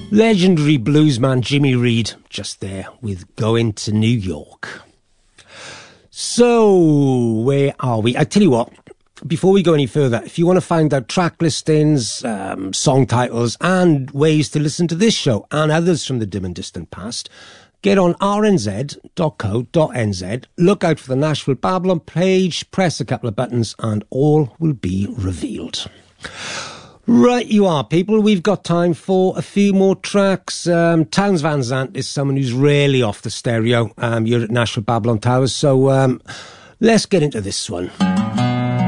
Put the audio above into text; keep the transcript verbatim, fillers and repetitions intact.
Legendary bluesman Jimmy Reed, just there with Going to New York. So, where are we? I tell you what, before we go any further, if you want to find out track listings, um, song titles, and ways to listen to this show and others from the dim and distant past, get on r n z dot co dot n z, look out for the Nashville Babylon page, press a couple of buttons, and all will be revealed. Right you are, people. We've got time for a few more tracks. Um, Townes Van Zandt is someone who's rarely off the stereo. Um, you're at Nashville Babylon Towers, so um, let's get into this one.